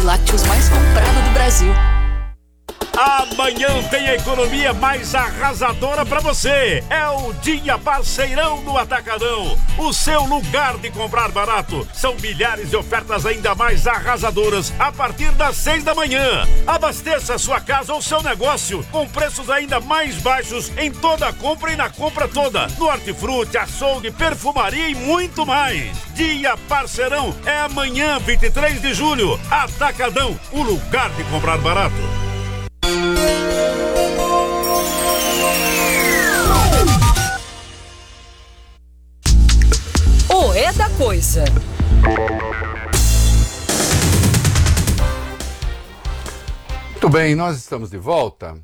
de lácteos mais comprada do Brasil. Amanhã tem a economia mais arrasadora pra você. É o Dia Parceirão do Atacadão. O seu lugar de comprar barato. São milhares de ofertas ainda mais arrasadoras a partir das 6 da manhã. Abasteça sua casa ou seu negócio com preços ainda mais baixos em toda a compra e na compra toda. No hortifruti, açougue, perfumaria e muito mais. Dia Parceirão é amanhã, 23 de julho. Atacadão, o lugar de comprar barato. O É da Coisa. Muito bem, nós estamos de volta.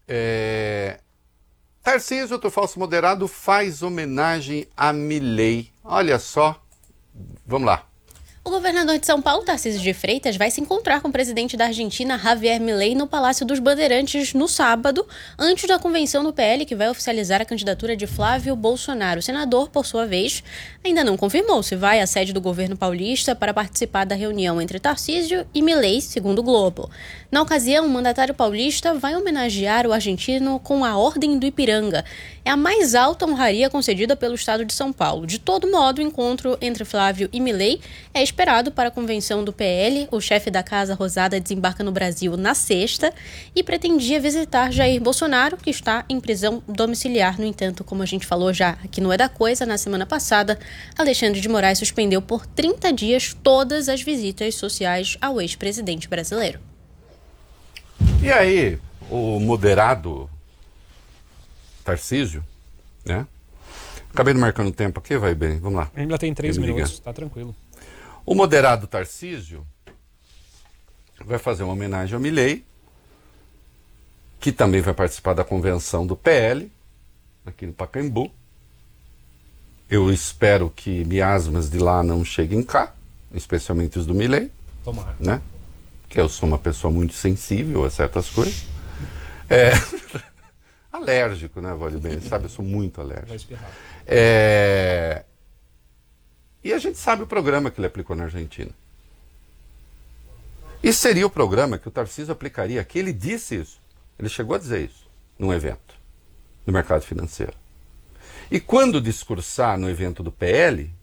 Tarcísio, outro falso moderado, faz homenagem a Milei. Olha só, vamos lá. O governador de São Paulo, Tarcísio de Freitas, vai se encontrar com o presidente da Argentina, Javier Milei, no Palácio dos Bandeirantes no sábado, antes da convenção do PL, que vai oficializar a candidatura de Flávio Bolsonaro. O senador, por sua vez, ainda não confirmou se vai à sede do governo paulista para participar da reunião entre Tarcísio e Milei, segundo o Globo. Na ocasião, o mandatário paulista vai homenagear o argentino com a Ordem do Ipiranga. É a mais alta honraria concedida pelo estado de São Paulo. De todo modo, o encontro entre Flávio e Milei é esperado para a convenção do PL. O chefe da Casa Rosada desembarca no Brasil na sexta e pretendia visitar Jair Bolsonaro, que está em prisão domiciliar. No entanto, como a gente falou já aqui no É da Coisa, na semana passada, Alexandre de Moraes suspendeu por 30 dias todas as visitas sociais ao ex-presidente brasileiro. E aí, o moderado Tarcísio, né? Acabei marcando o tempo aqui, vai bem, vamos lá. Ainda tem 3 minutos, tá tranquilo. O moderado Tarcísio vai fazer uma homenagem ao Milei, que também vai participar da convenção do PL, aqui no Pacaembu. Eu espero que miasmas de lá não cheguem cá, especialmente os do Milei. Tomara. Né? Que eu sou uma pessoa muito sensível a certas coisas. Alérgico, né, Vale Bem? Sabe, eu sou muito alérgico. Vai espirrar. E a gente sabe o programa que ele aplicou na Argentina. E seria o programa que o Tarcísio aplicaria aqui. Ele disse isso. Ele chegou a dizer isso num evento no mercado financeiro. E quando discursar no evento do PL,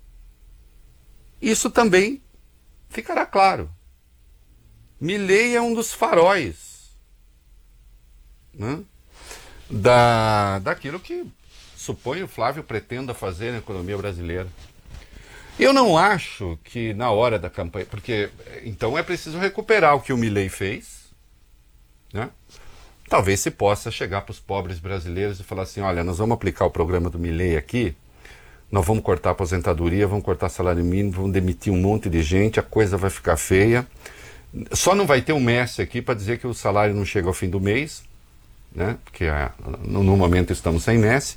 isso também ficará claro. Milei é um dos faróis, né, daquilo que suponho o Flávio pretenda fazer na economia brasileira. Eu não acho que na hora da campanha, porque então é preciso recuperar o que o Milei fez, né? Talvez se possa chegar para os pobres brasileiros e falar assim, olha, nós vamos aplicar o programa do Milei aqui, nós vamos cortar a aposentadoria, vamos cortar salário mínimo, vamos demitir um monte de gente, a coisa vai ficar feia. Só não vai ter um Messi aqui para dizer que o salário não chega ao fim do mês, né? Porque no momento estamos sem Messi.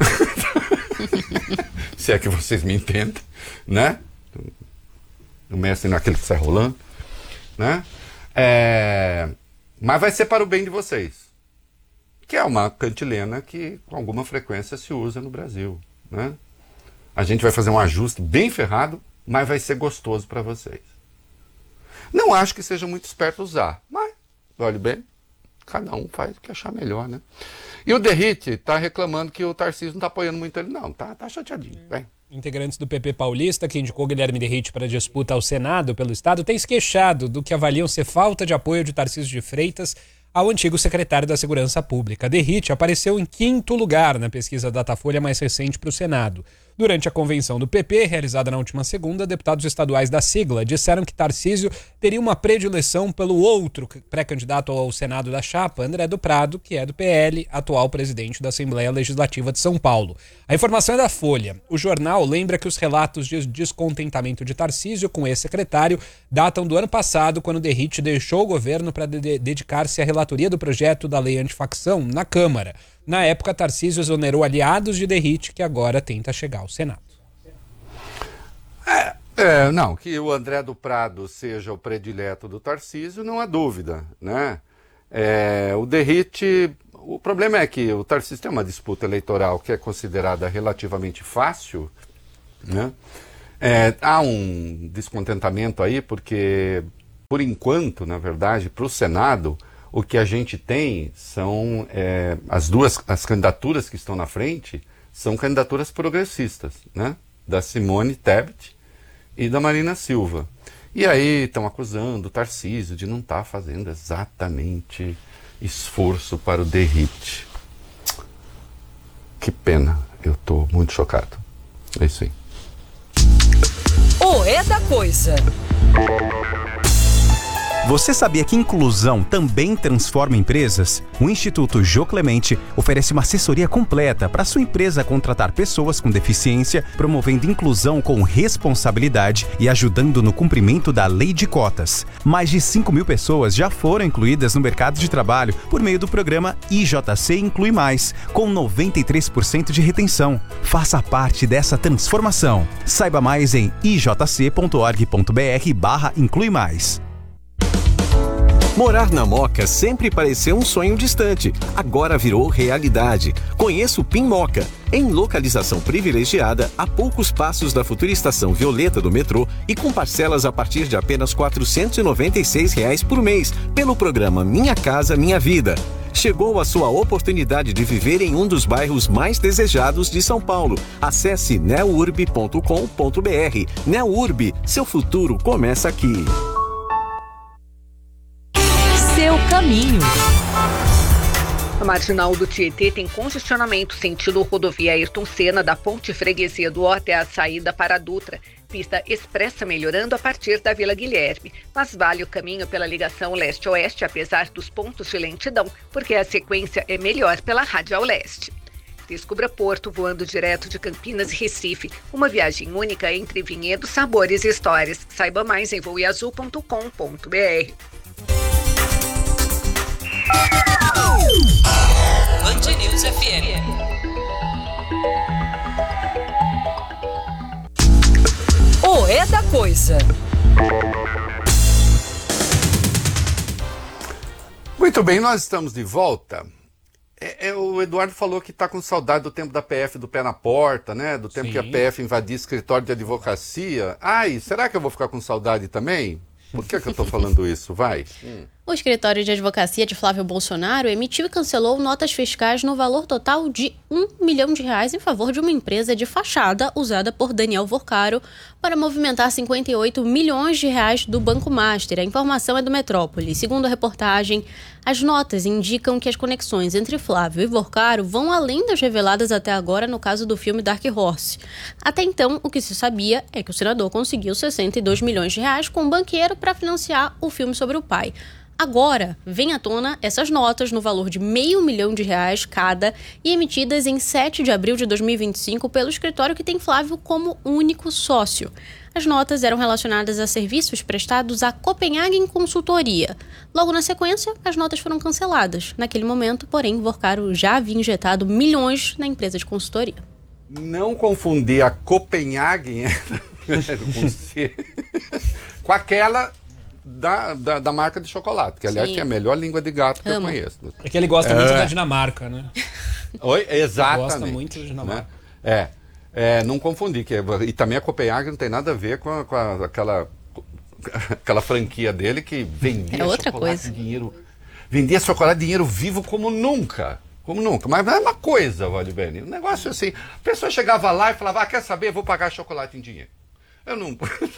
Se é que vocês me entendem, né? O Messi não é aquele que sai rolando, né? Mas vai ser para o bem de vocês, que é uma cantilena que com alguma frequência se usa no Brasil, né? A gente vai fazer um ajuste bem ferrado, mas vai ser gostoso para vocês. Não acho que seja muito esperto usar, mas, olha bem, cada um faz o que achar melhor, né? E o Derrite está reclamando que o Tarcísio não está apoiando muito ele, não. Tá chateadinho, vem. Integrantes do PP paulista, que indicou Guilherme Derrite para disputa ao Senado pelo Estado, têm se queixado do que avaliam ser falta de apoio de Tarcísio de Freitas ao antigo secretário da Segurança Pública. Derrite apareceu em 5º lugar na pesquisa Datafolha mais recente para o Senado. Durante a convenção do PP, realizada na última segunda, deputados estaduais da sigla disseram que Tarcísio teria uma predileção pelo outro pré-candidato ao Senado da chapa, André do Prado, que é do PL, atual presidente da Assembleia Legislativa de São Paulo. A informação é da Folha. O jornal lembra que os relatos de descontentamento de Tarcísio com esse secretário datam do ano passado, quando Derrite deixou o governo para dedicar-se à relatoria do projeto da lei antifacção na Câmara. Na época, Tarcísio exonerou aliados de Derrite, que agora tenta chegar ao Senado. Não, que o André do Prado seja o predileto do Tarcísio, não há dúvida, né? O Derrite, o problema é que o Tarcísio tem uma disputa eleitoral que é considerada relativamente fácil, né? Há um descontentamento aí, porque por enquanto, na verdade, para o Senado, o que a gente tem são as candidaturas que estão na frente são candidaturas progressistas, né? Da Simone Tebet e da Marina Silva. E aí estão acusando o Tarcísio de não estar fazendo exatamente esforço para o derrite. Que pena, eu estou muito chocado. É isso aí. O É da Coisa. Você sabia que inclusão também transforma empresas? O Instituto Jô Clemente oferece uma assessoria completa para sua empresa contratar pessoas com deficiência, promovendo inclusão com responsabilidade e ajudando no cumprimento da lei de cotas. Mais de 5.000 pessoas já foram incluídas no mercado de trabalho por meio do programa IJC Inclui Mais, com 93% de retenção. Faça parte dessa transformação. Saiba mais em ijc.org.br/inclui mais. Morar na Moca sempre pareceu um sonho distante, agora virou realidade. Conheça o PIN Moca, em localização privilegiada, a poucos passos da futura estação Violeta do metrô e com parcelas a partir de apenas R$ 496 por mês, pelo programa Minha Casa Minha Vida. Chegou a sua oportunidade de viver em um dos bairros mais desejados de São Paulo. Acesse neurb.com.br. Neurb, seu futuro começa aqui. Seu caminho. A marginal do Tietê tem congestionamento sentido rodovia Ayrton Senna, da Ponte Freguesia do Ó até a saída para a Dutra. Pista expressa melhorando a partir da Vila Guilherme, mas vale o caminho pela ligação leste-oeste, apesar dos pontos de lentidão, porque a sequência é melhor pela Radial Leste. Descubra Porto voando direto de Campinas e Recife, uma viagem única entre vinhedos, sabores e histórias. Saiba mais em voeazul.com.br. Band News FM. O É da Coisa. Muito bem, nós estamos de volta. O Eduardo falou que está com saudade do tempo da PF do pé na porta, né? Do tempo que a PF invadia escritório de advocacia. Ai, será que eu vou ficar com saudade também? Por que eu estou falando isso? Vai. O escritório de advocacia de Flávio Bolsonaro emitiu e cancelou notas fiscais no valor total de R$1 milhão em favor de uma empresa de fachada usada por Daniel Vorcaro para movimentar 58 milhões de reais do Banco Master. A informação é do Metrópole. Segundo a reportagem, as notas indicam que as conexões entre Flávio e Vorcaro vão além das reveladas até agora no caso do filme Dark Horse. Até então, o que se sabia é que o senador conseguiu 62 milhões de reais com um banqueiro para financiar o filme sobre o pai. Agora, vem à tona essas notas no valor de R$500 mil cada e emitidas em 7 de abril de 2025 pelo escritório que tem Flávio como único sócio. As notas eram relacionadas a serviços prestados à Copenhagen Consultoria. Logo na sequência, as notas foram canceladas. Naquele momento, porém, Vorcaro já havia injetado milhões na empresa de consultoria. Não confundir a Copenhagen com aquela da marca de chocolate, que aliás é a melhor língua de gato que eu conheço. É que ele gosta muito da Dinamarca, né? Oi? Exatamente. Ele gosta muito da Dinamarca. Né? Não confundir. E também a Copenhagen não tem nada a ver com aquela franquia dele que vendia chocolate de dinheiro. Vendia chocolate de dinheiro vivo como nunca. Mas não é uma coisa, Valdir Bene. Um negócio assim. A pessoa chegava lá e falava, quer saber? Vou pagar chocolate em dinheiro. Eu não...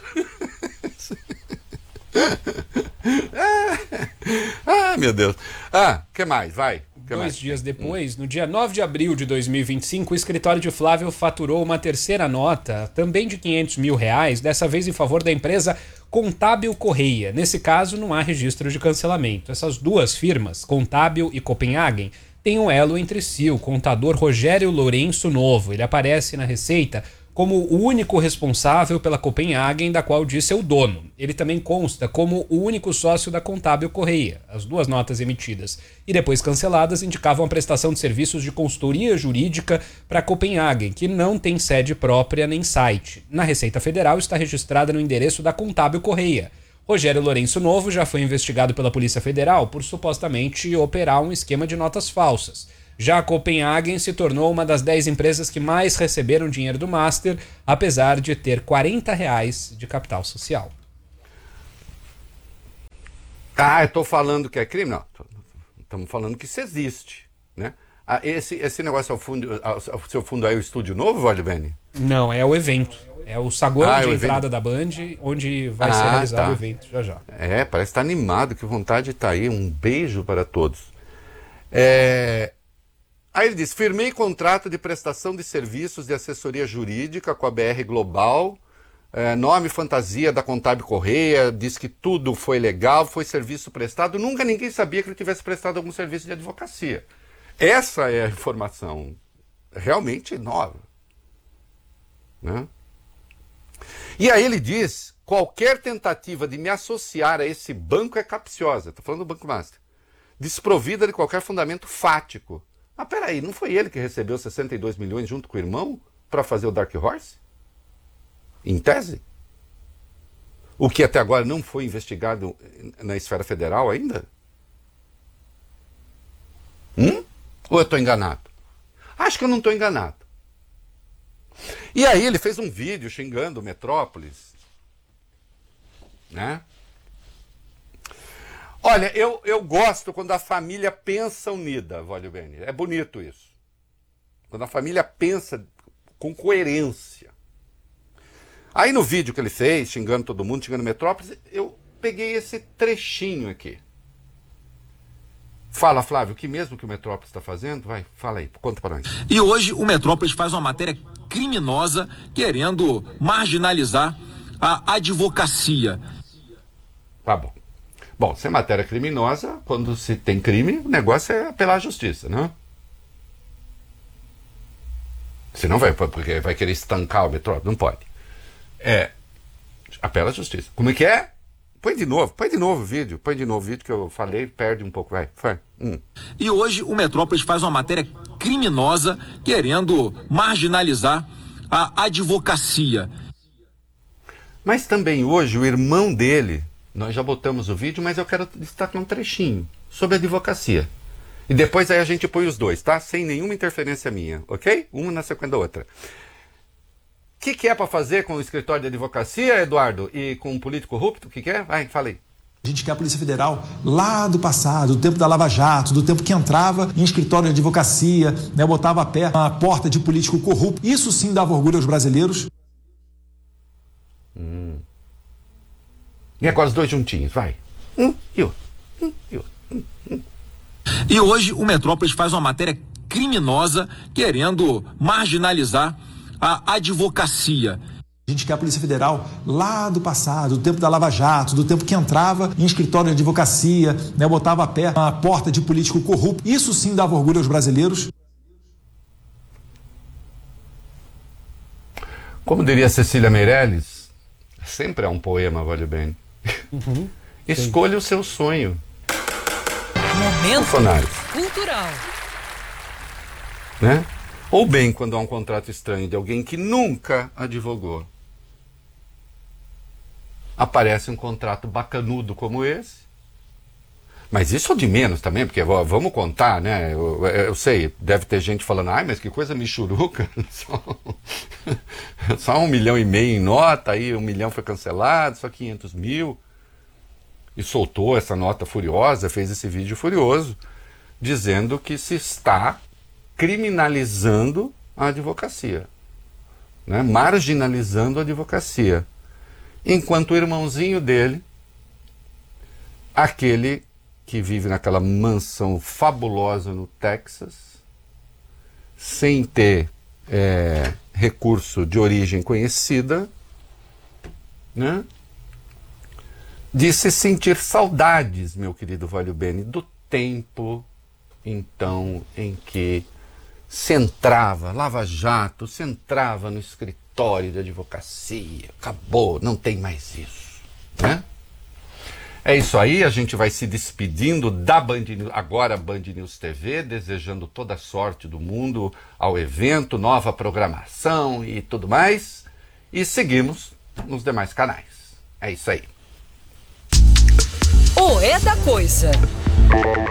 meu Deus. Que mais? Vai. Dois dias depois, no dia 9 de abril de 2025, o escritório de Flávio faturou uma terceira nota, também de R$500 mil, dessa vez em favor da empresa Contábil Correia. Nesse caso, não há registro de cancelamento. Essas duas firmas, Contábil e Copenhagen, têm um elo entre si, o contador Rogério Lourenço Novo. Ele aparece na Receita como o único responsável pela Copenhagen, da qual disse é o dono. Ele também consta como o único sócio da Contábil Correia. As duas notas emitidas e depois canceladas indicavam a prestação de serviços de consultoria jurídica para a Copenhagen, que não tem sede própria nem site. Na Receita Federal está registrada no endereço da Contábil Correia. Rogério Lourenço Novo já foi investigado pela Polícia Federal por supostamente operar um esquema de notas falsas. Já a Copenhagen se tornou uma das 10 empresas que mais receberam dinheiro do Master, apesar de ter R$40 de capital social. Ah, eu estou falando que é crime? Não, estamos falando que isso existe, né? Esse negócio ao seu fundo aí, o Estúdio Novo, Valdebene? Não, é o evento. É o saguão de o entrada evento da Band, onde vai ser realizado tá. o evento já. É, parece estar animado, que vontade de estar aí. Um beijo para todos. Aí ele diz, firmei contrato de prestação de serviços de assessoria jurídica com a BR Global, nome fantasia da Contábil Correia, diz que tudo foi legal, foi serviço prestado. Nunca ninguém sabia que ele tivesse prestado algum serviço de advocacia. Essa é a informação realmente nova, né? E aí ele diz, qualquer tentativa de me associar a esse banco é capciosa. Estou falando do Banco Master. Desprovida de qualquer fundamento fático. Mas peraí, não foi ele que recebeu 62 milhões junto com o irmão para fazer o Dark Horse? Em tese? O que até agora não foi investigado na esfera federal ainda? Ou eu estou enganado? Acho que eu não estou enganado. E aí ele fez um vídeo xingando o Metrópolis, né? Olha, eu gosto quando a família pensa unida, Valdebene. É bonito isso. Quando a família pensa com coerência. Aí no vídeo que ele fez, xingando todo mundo, xingando o Metrópolis, eu peguei esse trechinho aqui. Fala, Flávio, o que mesmo que o Metrópolis está fazendo? Vai, fala aí, conta para nós. E hoje o Metrópolis faz uma matéria criminosa querendo marginalizar a advocacia. Tá bom. Bom, se é matéria criminosa, quando se tem crime, o negócio é apelar à justiça, né? Senão porque vai querer estancar o Metrópolis, não pode. Apela à justiça. Como é que é? Põe de novo o vídeo, que eu falei, perde um pouco, vai. E hoje o Metrópolis faz uma matéria criminosa querendo marginalizar a advocacia. Mas também hoje o irmão dele, nós já botamos o vídeo, mas eu quero destacar um trechinho sobre a advocacia. E depois aí a gente põe os dois, tá? Sem nenhuma interferência minha, ok? Uma na sequência da outra. O que é para fazer com o escritório de advocacia, Eduardo? E com um político corrupto? O que é? Vai, fala aí. A gente quer a Polícia Federal lá do passado, do tempo da Lava Jato, do tempo que entrava em escritório de advocacia, né, botava a pé na porta de político corrupto. Isso sim dava orgulho aos brasileiros. E agora os dois juntinhos, vai. E outro. E hoje o Metrópolis faz uma matéria criminosa querendo marginalizar a advocacia. A gente quer a Polícia Federal lá do passado, do tempo da Lava Jato, do tempo que entrava em escritório de advocacia, né, botava a pé na porta de político corrupto. Isso sim dava orgulho aos brasileiros. Como diria Cecília Meirelles, sempre é um poema, vale bem. Escolha o seu sonho. Momento Funcionários. cultural. Né? Ou bem quando há um contrato estranho de alguém que nunca advogou. Aparece um contrato bacanudo como esse. Mas isso é de menos também, porque vamos contar, né? Eu sei, deve ter gente falando, ai, mas que coisa michuruca. Só 1,5 milhão em nota, aí 1 milhão foi cancelado, só 500 mil. E soltou essa nota furiosa, fez esse vídeo furioso, dizendo que se está criminalizando a advocacia, né? Marginalizando a advocacia. Enquanto o irmãozinho dele, aquele que vive naquela mansão fabulosa no Texas, sem ter recurso de origem conhecida, né? Disse sentir saudades, meu querido Valdebene, do tempo, então, em que se entrava, Lava Jato, se entrava no escritório de advocacia, acabou, não tem mais isso, né? É isso aí, a gente vai se despedindo da Band News, agora Band News TV, desejando toda a sorte do mundo ao evento, nova programação e tudo mais, e seguimos nos demais canais. É isso aí. O É da Coisa.